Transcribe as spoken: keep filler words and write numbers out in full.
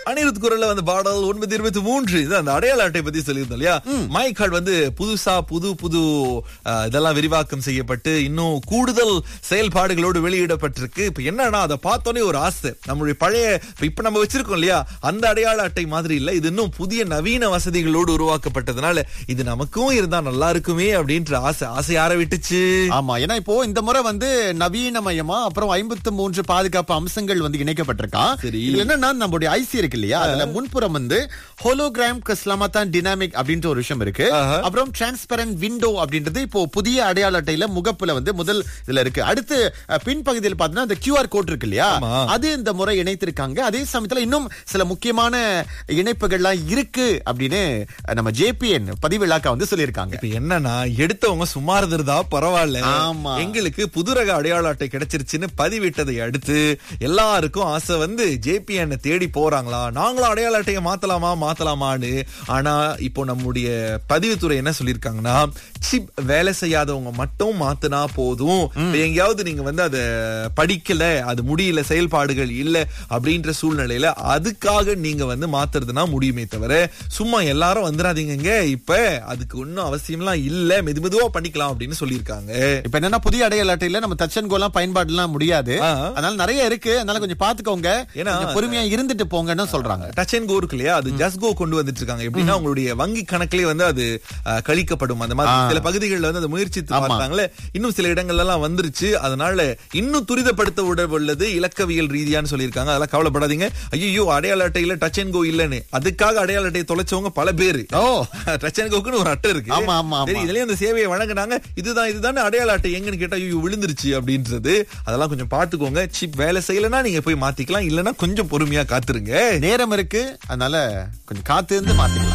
அனிருத் குரல்ல வந்து பாடல் ஒன்பது இருபத்தி மூன்று இது அந்த அடையாள அட்டை பத்தி சொல்லியிருந்தோம் இல்லையா. மை கார்டு வந்து புதுசா புது புது அஹ், இதெல்லாம் விரிவாக்கம் செய்யப்பட்டு இன்னும் கூடுதல் செயல்பாடுகளோடு வெளியிடப்பட்டிருக்கு. இப்ப என்னன்னா அதை பார்த்தோன்னே ஒரு ஆசை, நம்மளுடைய பழைய இப்ப இப்ப நம்ம வச்சிருக்கோம் இல்லையா அந்த அடையாள அட்டை மாதிரி இல்ல, இது இன்னும் புதிய நவீன வசதிகளோடு உருவாக்கப்பட்டதுனால இது நமக்கும் இருந்தா நல்லா இருக்குமே அப்படின்ற ஆசை ஆசை யார விட்டுச்சு. ஆமா, ஏன்னா இப்போ இந்த முறை வந்து நவீனமயமா அப்புறம் ஐம்பத்தி மூன்று பாதுகாப்பு அம்சங்கள் வந்து இணைக்கப்பட்டிருக்கான். சரி. இதுல என்னன்னா நம்மளுடைய ஐசி இருக்கு இல்லையா, அதுல முன்புறம் வந்து ஹோலோகிராம் கஸ்லாமத்தான் டினாமிக் அப்படின்ற ஒரு விஷயம் இருக்கு. ஆஹா. அப்புறம் டிரான்ஸ்பரண்ட் விண்டோ அப்படின்றது இப்போ புதிய அடையாள அட்டையில முகப்புல வந்து முதல் இதுல இருக்கு. அடுத்து அஹ், பின்பகுதியில் பார்த்தீங்கன்னா அந்த கியூஆர் கோட் இருக்கு இல்லையா, ஆமா. அது இந்த முறை இணைத்திருக்காங்க. அதே சமயத்துல இன்னும் சில முக்கியமான இணைப்புகள்லாம் இருக்கு அப்படின்னு அஹ், நம்ம ஜேபிஎன் பதிவிழாக்கா வந்து சொல்லியிருக்காங்க. இப்ப என்னன்னா எடுத்தவங்க சும்மா இருந்திருந்தா பரவாயில்ல, ஆமா. எங்களுக்கு புது ரக அடையாள அட்டை கிடைச்சிருச்சுன்னு பதிவிட்டதை அடுத்து எல்லாருக்கும் ஆசை வந்து ஜேபிஎன் தேடி போறாங்களா, நாங்களும் அடையாள அட்டையை மாத்தலாமா மாத்தலாமான்னு. ஆனா இப்போ நம்முடைய பதிவுத்துறை என்ன சொல்லிருக்காங்கன்னா, சிப் வேலை செய்யாதவங்க மட்டும் மாத்தினா போதும். இப்ப எங்கேயாவது நீங்க வந்து அதை படிக்கல, அது முடியல, செயல்பாடுகள் இல்ல அப்படின்ற சூழ்நிலையில அதுக்காக நீங்க வந்து மாத்துறதுனா முடியுமே தவிர சும்மா எல்லாரும் வந்துடாதீங்க, இப்ப அதுக்கு ஒன்னும் அவசியம்லாம் இல்ல, மெது மெதுவா பண்ணிக்கலாம் அப்படின்னு சொல்லியிருக்காங்க. இப்ப என்னன்னா புதிய அடையாள அட்டையில நம்ம டச் அண்ட் கோலாம் பயன்பாடு எல்லாம் முடியாது, ஆ. அதனால நிறைய இருக்கு, அதனால கொஞ்சம் பாத்துக்கோங்க, ஏன்னா, கொஞ்சம் பொறுமையா இருந்துட்டு போங்கன்னு சொல்றாங்க. டச் அண்ட் கோ இருக்கு இல்லையா, அது ஜஸ்ட் கோ கொண்டு வந்துட்டு இருக்காங்க. எப்படின்னா உங்களுடைய வங்கி கணக்கிலே வந்து அது அஹ், கழிக்கப்படும். அந்த மாதிரி ஆ. சில பகுதிகளில் வந்து அதை முயற்சித்து ஆமா. பார்த்தாங்களே, இன்னும் சில இடங்கள்ல எல்லாம் வந்துருச்சு. அதனால இன்னும் துரிதப்படுத்த உட உள்ளது இலக்கவியல் ரீதியான்னு சொல்லியிருக்காங்க. அதெல்லாம் கவலைப்படாதீங்க. ஐயோ அடையாள அட்டையில டச் அண்ட் கோ இல்லன்னு அதுக்காக அடையாள அட்டையை தொலைச்சவங்க பல பேரு. ஓ, டச் அண்ட் கோக்குன்னு ஒரு அட்டை இருக்கு. ஆமா, ஆமா, ஆமா. சரி, இதுலயும் அந்த சேவையை வழங்குனாங்க. இதுதான் இதுதான் அடையாள அட்டை எங்கன்னு கேட்டா ஐயோ விழுந்துருச்சு அப்படின்றது. அதெல்லாம் கொஞ்சம் பாத்துக்கோங்க. சிப் வேலை செய்யலன்னா நீங்க போய் மாத்திக்கலாம், இல்லன்னா கொஞ்சம் பொறுமையா காத்துருங்க. நேரம் இருக்கு, அதனால கொஞ்சம் காத்து இருந்து மாத்திக்கலாம்.